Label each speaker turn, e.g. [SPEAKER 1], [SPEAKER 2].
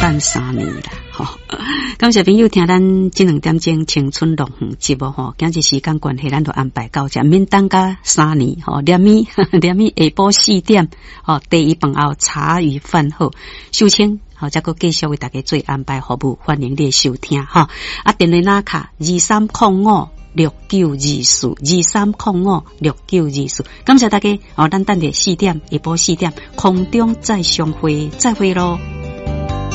[SPEAKER 1] 等3年啦，吼！感谢朋友听咱这2点钟青春乐园节目吼，今日时间关系，咱就安排到这，免等到3年吼。连咪下晡4点吼，第一饭后茶余饭后收清。好，再个继续为大家做安排服务，欢迎你的收听哈。啊，电话那卡23056924，23056924。感谢大家，咱等下4点，下晡4点，空中再相会，再会咯。